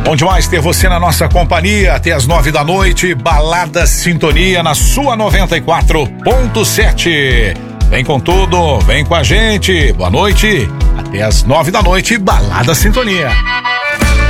Bom demais ter você na nossa companhia até as 9 da noite. Balada Sintonia na sua 94.7. Vem com tudo, vem com a gente. Boa noite. Até as 9 da noite, Balada Sintonia.